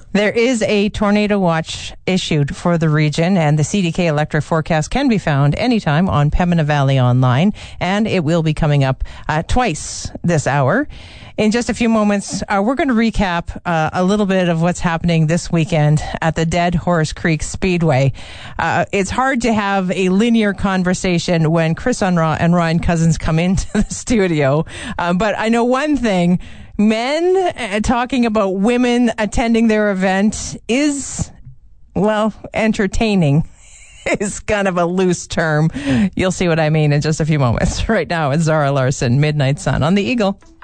There is a tornado watch issued for the region, and the CDK electric forecast can be found anytime on Pembina Valley Online, and it will be coming up twice this hour. In just a few moments, we're going to recap a little bit of what's happening this weekend at the Dead Horse Creek Speedway. It's hard to have a linear conversation when Chris Unruh and Ryan Cousins come into the studio, but I know one thing. Men talking about women attending their event is, well, entertaining is kind of a loose term. You'll see what I mean in just a few moments. Right now, it's Zara Larson, Midnight Sun on the Eagle.